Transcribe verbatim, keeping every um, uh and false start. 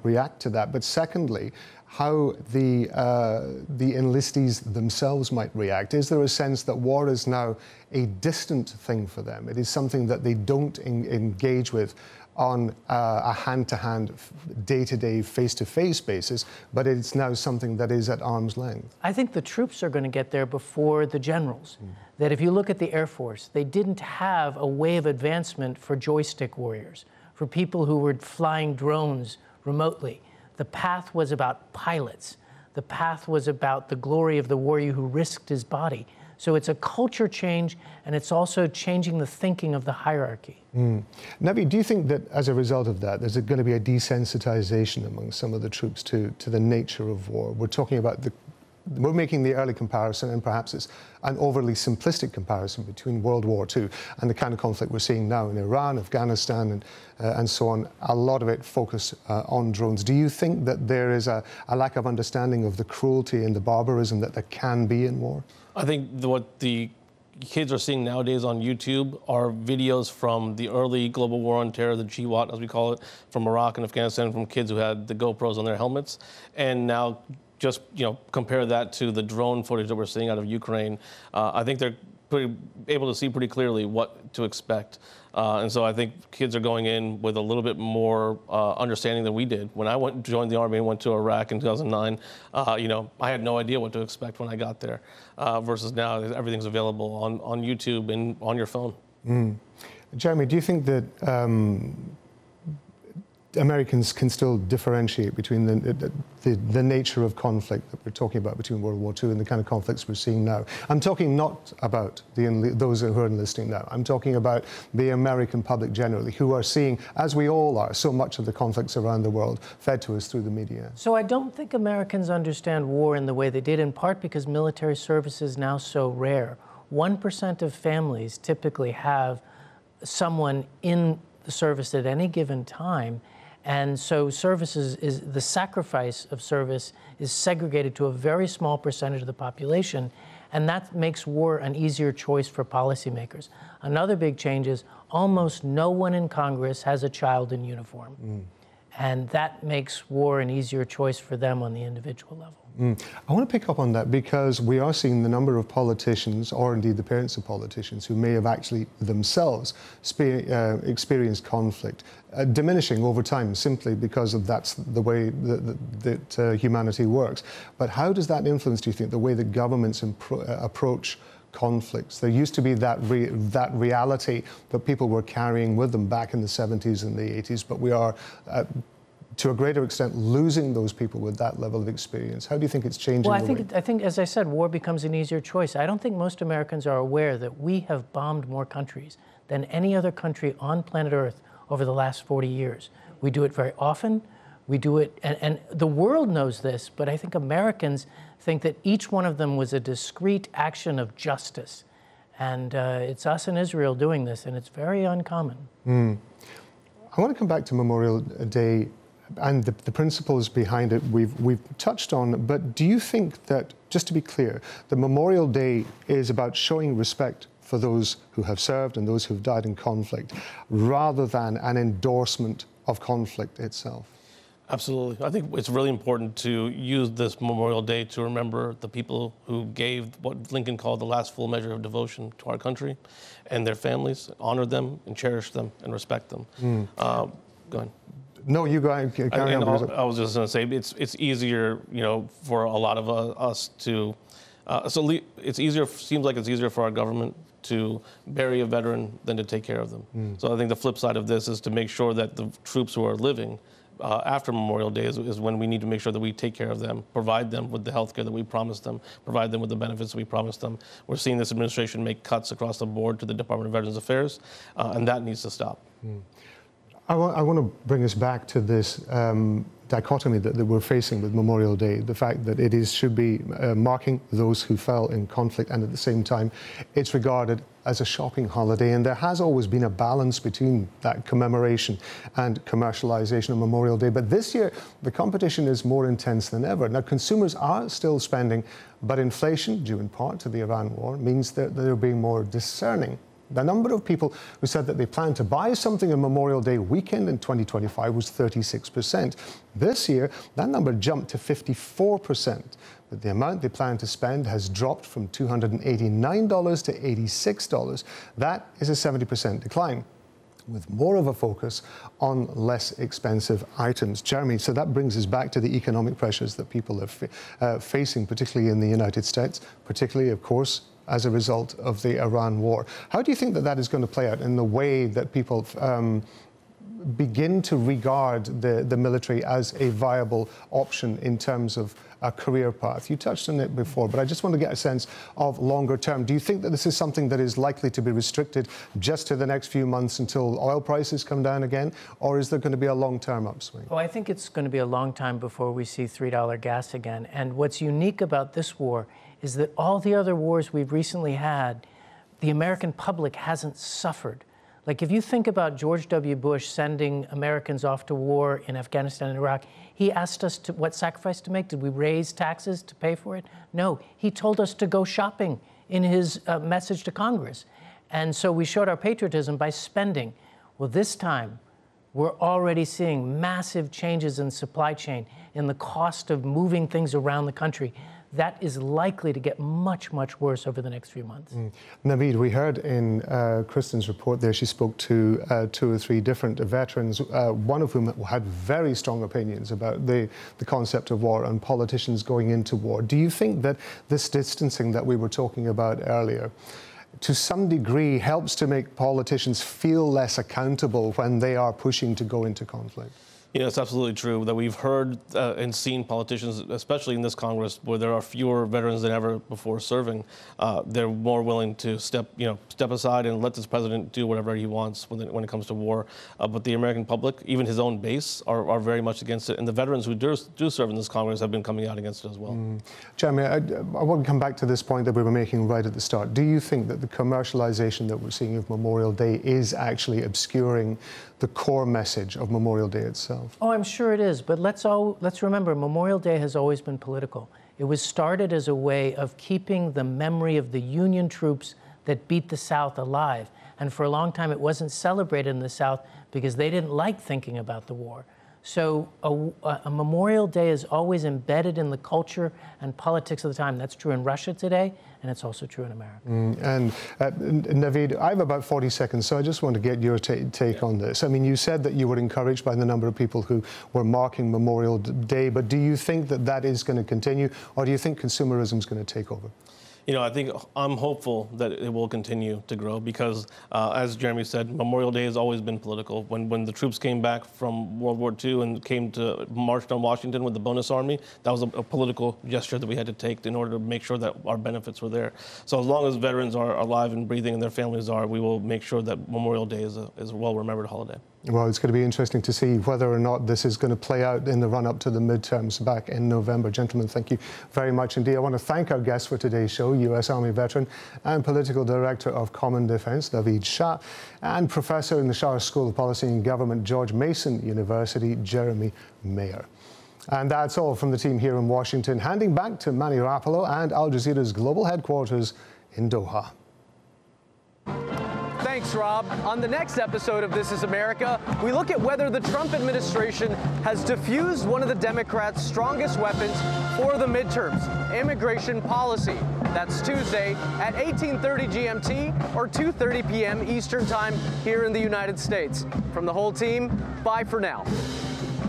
react to that, but secondly, how the, uh, the enlistees themselves might react. Is there a sense that war is now a distant thing for them? It is something that they don't en engage with on uh, a hand-to-hand, day-to-day, face-to-face basis, but it's now something that is at arm's length? I think the troops are going to get there before the generals. Mm. That if you look at the Air Force, they didn't have a way of advancement for joystick warriors, for people who were flying drones remotely. The path was about pilots. The path was about the glory of the warrior who risked his body. So it's a culture change, and it's also changing the thinking of the hierarchy. Mm. Navi, do you think that as a result of that, there's going to be a desensitization among some of the troops to, to the nature of war? We're talking about the We're making the early comparison, and perhaps it's an overly simplistic comparison between World War Two and the kind of conflict we're seeing now in Iran, Afghanistan, and, uh, and so on. A lot of it focused uh, on drones. Do you think that there is a, a lack of understanding of the cruelty and the barbarism that there can be in war? I think the, what the kids are seeing nowadays on YouTube are videos from the early global war on terror, the G W A T, as we call it, from Iraq and Afghanistan, from kids who had the GoPros on their helmets, and now just, you know, compare that to the drone footage that we're seeing out of Ukraine. Uh, I think they're pretty able to see pretty clearly what to expect. Uh, and so I think kids are going in with a little bit more uh, understanding than we did. When I went joined the Army and went to Iraq in two thousand nine, uh, you know, I had no idea what to expect when I got there, uh, versus now everything's available on, on YouTube and on your phone. Mm. Jeremy, do you think that um, Americans can still differentiate between the, the, the nature of conflict that we're talking about between World War Two and the kind of conflicts we're seeing now? I'm talking not about the, those who are enlisting now. I'm talking about the American public generally, who are seeing, as we all are, so much of the conflicts around the world fed to us through the media. So I don't think Americans understand war in the way they did, in part because military service is now so rare. One percent of families typically have someone in the service at any given time. And so services is, the sacrifice of service is segregated to a very small percentage of the population, and that makes war an easier choice for policymakers. Another big change is almost no one in Congress has a child in uniform. Mm. And that makes war an easier choice for them on the individual level. Mm. I want to pick up on that because we are seeing the number of politicians, or indeed the parents of politicians, who may have actually themselves uh, experienced conflict, uh, diminishing over time simply because of that's the way that, that uh, humanity works. But how does that influence, do you think, the way that governments uh, approach conflicts? There used to be that, re that reality that people were carrying with them back in the seventies and the eighties, but we are, uh, to a greater extent, losing those people with that level of experience. How do you think it's changing? Well, I think, I think, as I said, war becomes an easier choice. I don't think most Americans are aware that we have bombed more countries than any other country on planet Earth over the last forty years. We do it very often. We do it, and, and the world knows this, but I think Americans think that each one of them was a discrete action of justice. And uh, it's us in Israel doing this, and it's very uncommon. Mm. I want to come back to Memorial Day and the, the principles behind it we've, we've touched on, but do you think that, just to be clear, the Memorial Day is about showing respect for those who have served and those who've died in conflict, rather than an endorsement of conflict itself? Absolutely. I think it's really important to use this Memorial Day to remember the people who gave what Lincoln called the last full measure of devotion to our country and their families, honor them and cherish them and respect them. Mm. Uh, go ahead. No, you go ahead. Carry I, on. I was just going to say, it's it's easier, you know, for a lot of uh, us to, uh, so it's easier, seems like it's easier for our government to bury a veteran than to take care of them. Mm. So I think the flip side of this is to make sure that the troops who are living uh, after Memorial Day is, is when we need to make sure that we take care of them, provide them with the health care that we promised them, provide them with the benefits that we promised them. We're seeing this administration make cuts across the board to the Department of Veterans Affairs, uh, and that needs to stop. Mm. I, I want to bring us back to this um, dichotomy that, that we're facing with Memorial Day, the fact that it is should be uh, marking those who fell in conflict, and at the same time it's regarded as a shopping holiday, and there has always been a balance between that commemoration and commercialization of Memorial Day. But this year the competition is more intense than ever. Now, consumers are still spending, but inflation, due in part to the Iran war, means that they're being more discerning The number of people who said that they plan to buy something on Memorial Day weekend in twenty twenty-five was thirty-six percent. This year, that number jumped to fifty-four percent. But the amount they plan to spend has dropped from two hundred eighty-nine dollars to eighty-six dollars. That is a seventy percent decline, with more of a focus on less expensive items. Jeremy, so that brings us back to the economic pressures that people are fa uh, facing, particularly in the United States, particularly, of course, as a result of the Iran war. How do you think that that is going to play out in the way that people um, begin to regard the, the military as a viable option in terms of a career path? You touched on it before, but I just want to get a sense of longer term. Do you think that this is something that is likely to be restricted just to the next few months until oil prices come down again, or is there going to be a long-term upswing? Oh, I think it's going to be a long time before we see three dollar gas again. And what's unique about this war is that all the other wars we've recently had, the American public hasn't suffered. Like, if you think about George W. Bush sending Americans off to war in Afghanistan and Iraq, he asked us to, what sacrifice to make. Did we raise taxes to pay for it? No. He told us to go shopping in his uh, message to Congress. And so we showed our patriotism by spending. Well, this time, we're already seeing massive changes in supply chain, in the cost of moving things around the country. That is likely to get much, much worse over the next few months. Mm. Naveed, we heard in uh, Kristen's report there, she spoke to uh, two or three different veterans, uh, one of whom had very strong opinions about the, the concept of war and politicians going into war. Do you think that this distancing that we were talking about earlier, to some degree, helps to make politicians feel less accountable when they are pushing to go into conflict? You know, it's absolutely true that we've heard uh, and seen politicians, especially in this Congress, where there are fewer veterans than ever before serving. Uh, they're more willing to step, you know, step aside and let this president do whatever he wants when it, when it comes to war. Uh, but the American public, even his own base, are, are very much against it. And the veterans who do, do serve in this Congress have been coming out against it as well. Mm. Jeremy, I, I want to come back to this point that we were making right at the start. Do you think that the commercialization that we're seeing of Memorial Day is actually obscuring the core message of Memorial Day itself? Oh, I'm sure it is. But let's all let's remember, Memorial Day has always been political. It was started as a way of keeping the memory of the Union troops that beat the South alive. And for a long time, it wasn't celebrated in the South because they didn't like thinking about the war. So a, a Memorial Day is always embedded in the culture and politics of the time. That's true in Russia today, and it's also true in America. Mm, and uh, Naveed, I have about forty seconds, so I just want to get your take yeah. on this. I mean, you said that you were encouraged by the number of people who were marking Memorial Day, but do you think that that is going to continue, or do you think consumerism is going to take over? You know, I think I'm hopeful that it will continue to grow because, uh, as Jeremy said, Memorial Day has always been political. When when the troops came back from World War Two and came to march on Washington with the bonus army, that was a, a political gesture that we had to take in order to make sure that our benefits were there. So as long as veterans are alive and breathing and their families are, we will make sure that Memorial Day is a, is a well-remembered holiday. Well, it's going to be interesting to see whether or not this is going to play out in the run-up to the midterms back in November. Gentlemen, thank you very much indeed. I want to thank our guest for today's show, U S Army veteran and Political Director of Common Defense, Naveed Shah, and Professor in the Schar School of Policy and Government, George Mason University, Jeremy Mayer. And that's all from the team here in Washington. Handing back to Manny Rapolo and Al Jazeera's global headquarters in Doha. Thanks, Rob. On the next episode of This Is America, we look at whether the Trump administration has diffused one of the Democrats' strongest weapons for the midterms, immigration policy. That's Tuesday at eighteen thirty G M T or two thirty p m Eastern Time here in the United States. From the whole team, bye for now.